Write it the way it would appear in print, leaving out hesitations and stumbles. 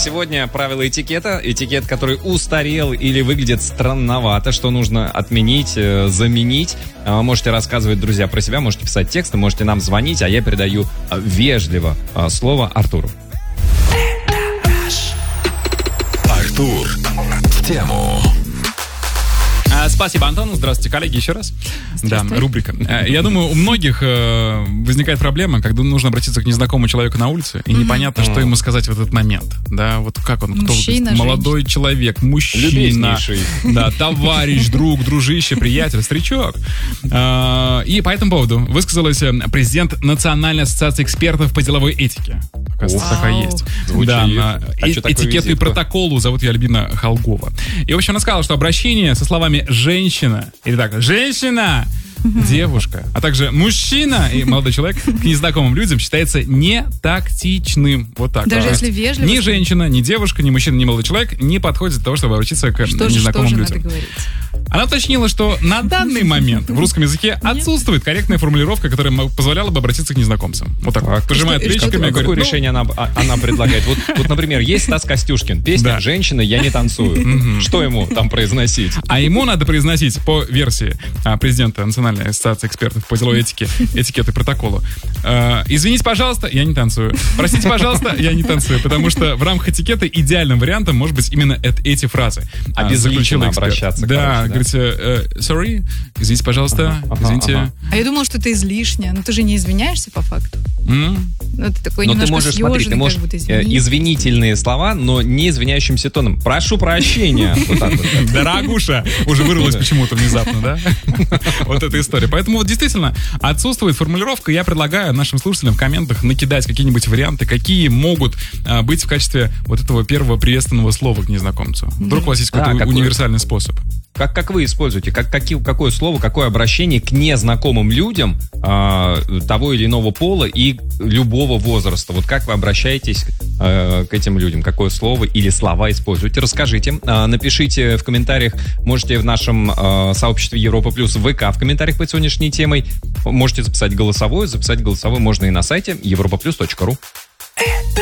сегодня правила этикета. Этикет, который устарел или выглядит странновато, что нужно отменить, заменить. Можете рассказывать, друзья, про себя, можете писать тексты, можете нам звонить, а я передаю вежливо слово Артуру. Артур в тему. Спасибо, Антон. Здравствуйте, коллеги, еще раз. Да, рубрика. Я думаю, у многих возникает проблема, когда нужно обратиться к незнакомому человеку на улице, и непонятно, что ему сказать в этот момент. Да, вот как он, кто Мужчина, молодой человек, мужчина, да, товарищ, друг, дружище, приятель, старичок. И по этому поводу высказалась президент Национальной ассоциации экспертов по деловой этике. Оказывается, такая есть. Да, этикету и протоколу зовут ее Альбина Холгова. И, в общем, она сказала, что обращение со словами «женщина», или так, «женщина», девушка, а также мужчина и молодой человек к незнакомым людям считается нетактичным. Вот так. Даже если вежливо. Ни женщина, ни девушка, ни мужчина, ни молодой человек не подходит для того, чтобы обратиться к незнакомым людям. Надо говорить? Она уточнила, что на данный момент в русском языке отсутствует корректная формулировка, которая позволяла бы обратиться к незнакомцам. Вот так. Пожимает плечиками. Какое решение она предлагает? Вот, например, есть Стас Костюшкин. Песня «Женщина, я не танцую». Что ему там произносить? А ему надо произносить, по версии президента Национальной ассоциации экспертов по деловой этике, этикету и протоколу: извините, пожалуйста, я не танцую. Простите, пожалуйста, я не танцую. Потому что в рамках этикета идеальным вариантом может быть именно эти фразы. Обязательно обращаться. Да, говорите, sorry, извините, пожалуйста, извините. А я думала, что это излишне. Но ты же не извиняешься по факту. Это такой но немножко ты можешь, ты можешь извинительные слова, но не извиняющимся тоном. Прошу прощения. Дорогуша. Уже вырвалась почему-то внезапно, да? Вот эта история. Поэтому вот действительно отсутствует формулировка. Я предлагаю нашим слушателям в комментах накидать какие-нибудь варианты, какие могут быть в качестве вот этого первого приветственного слова к незнакомцу. Вдруг у вас есть какой-то универсальный способ. Как вы используете? Какое слово, какое обращение к незнакомым людям того или иного пола и любого возраста? Вот как вы обращаетесь к этим людям? Какое слово или слова используете? Расскажите. Напишите в комментариях. Можете в нашем сообществе Европа Плюс в ВК в комментариях под сегодняшней темой. Можете записать голосовое. Записать голосовое можно и на сайте europaplus.ru.